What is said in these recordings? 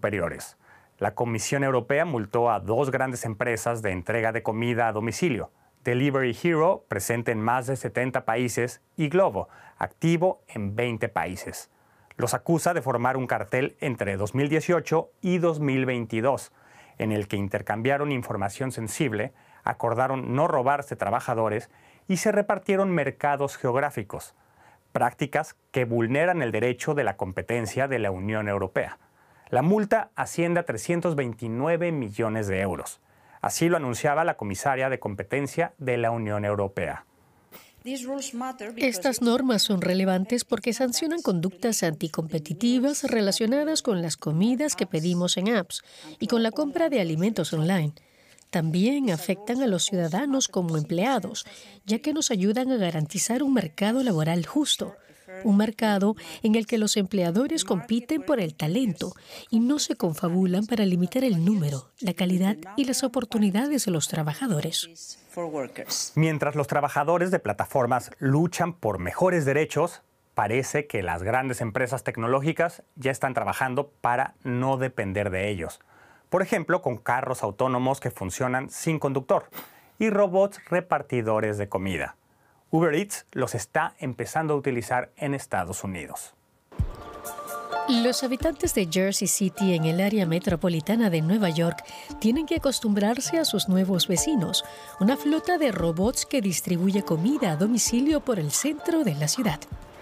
superiores. La Comisión Europea multó a 2 grandes empresas de entrega de comida a domicilio: Delivery Hero, presente en más de 70 países, y Glovo, activo en 20 países. Los acusa de formar un cartel entre 2018 y 2022, en el que intercambiaron información sensible, acordaron no robarse trabajadores y se repartieron mercados geográficos, prácticas que vulneran el derecho de la competencia de la Unión Europea. La multa asciende a 329 millones de euros. Así lo anunciaba la comisaria de competencia de la Unión Europea. Estas normas son relevantes porque sancionan conductas anticompetitivas relacionadas con las comidas que pedimos en apps y con la compra de alimentos online. También afectan a los ciudadanos como empleados, ya que nos ayudan a garantizar un mercado laboral justo, un mercado en el que los empleadores compiten por el talento y no se confabulan para limitar el número, la calidad y las oportunidades de los trabajadores. Mientras los trabajadores de plataformas luchan por mejores derechos, parece que las grandes empresas tecnológicas ya están trabajando para no depender de ellos. Por ejemplo, con carros autónomos que funcionan sin conductor y robots repartidores de comida. Uber Eats los está empezando a utilizar en Estados Unidos. Los habitantes de Jersey City, en el área metropolitana de Nueva York, tienen que acostumbrarse a sus nuevos vecinos, una flota de robots que distribuye comida a domicilio por el centro de la ciudad.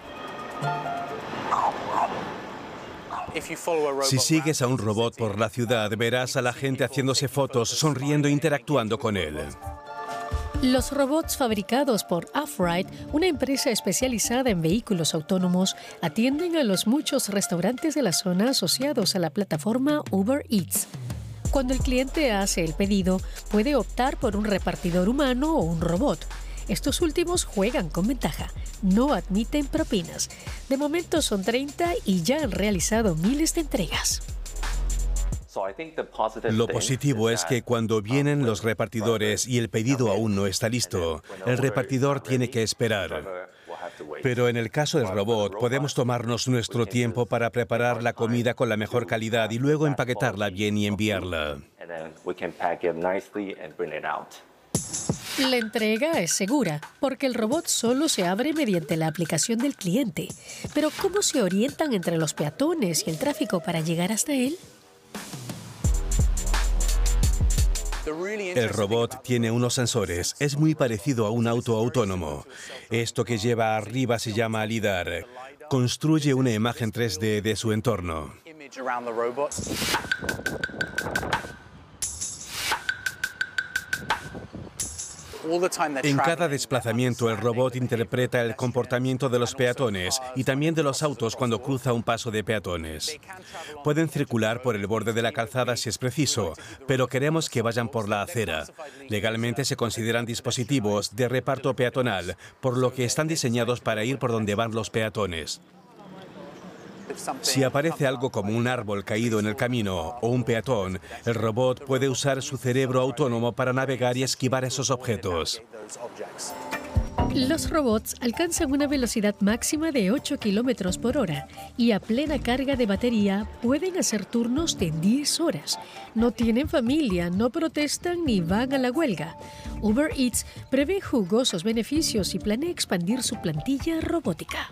Si sigues a un robot por la ciudad, verás a la gente haciéndose fotos, sonriendo e interactuando con él. Los robots fabricados por Off-Ride, una empresa especializada en vehículos autónomos, atienden a los muchos restaurantes de la zona asociados a la plataforma Uber Eats. Cuando el cliente hace el pedido, puede optar por un repartidor humano o un robot. Estos últimos juegan con ventaja. No admiten propinas. De momento son 30 y ya han realizado miles de entregas. Lo positivo es que cuando vienen los repartidores y el pedido aún no está listo, el repartidor tiene que esperar. Pero en el caso del robot, podemos tomarnos nuestro tiempo para preparar la comida con la mejor calidad y luego empaquetarla bien y enviarla. La entrega es segura, porque el robot solo se abre mediante la aplicación del cliente. Pero ¿cómo se orientan entre los peatones y el tráfico para llegar hasta él? El robot tiene unos sensores. Es muy parecido a un auto autónomo. Esto que lleva arriba se llama LiDAR. Construye una imagen 3D de su entorno. En cada desplazamiento, el robot interpreta el comportamiento de los peatones y también de los autos cuando cruza un paso de peatones. Pueden circular por el borde de la calzada si es preciso, pero queremos que vayan por la acera. Legalmente se consideran dispositivos de reparto peatonal, por lo que están diseñados para ir por donde van los peatones. Si aparece algo como un árbol caído en el camino o un peatón, el robot puede usar su cerebro autónomo para navegar y esquivar esos objetos. Los robots alcanzan una velocidad máxima de 8 kilómetros por hora y a plena carga de batería pueden hacer turnos de 10 horas. No tienen familia, no protestan ni van a la huelga. Uber Eats prevé jugosos beneficios y planea expandir su plantilla robótica.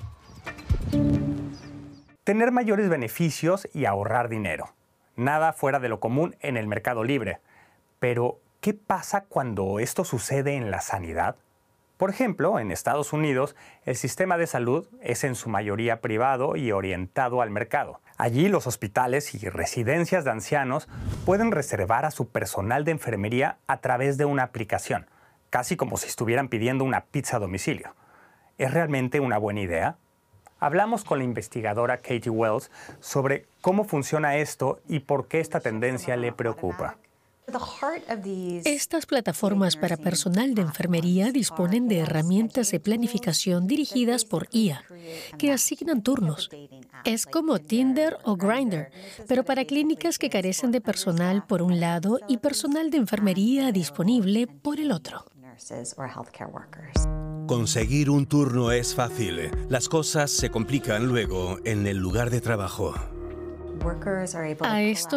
Tener mayores beneficios y ahorrar dinero. Nada fuera de lo común en el mercado libre. Pero, ¿qué pasa cuando esto sucede en la sanidad? Por ejemplo, en Estados Unidos, el sistema de salud es en su mayoría privado y orientado al mercado. Allí los hospitales y residencias de ancianos pueden reservar a su personal de enfermería a través de una aplicación, casi como si estuvieran pidiendo una pizza a domicilio. ¿Es realmente una buena idea? Hablamos con la investigadora Katie Wells sobre cómo funciona esto y por qué esta tendencia le preocupa. Estas plataformas para personal de enfermería disponen de herramientas de planificación dirigidas por IA, que asignan turnos. Es como Tinder o Grindr, pero para clínicas que carecen de personal por un lado y personal de enfermería disponible por el otro. Conseguir un turno es fácil. Las cosas se complican luego en el lugar de trabajo. A esto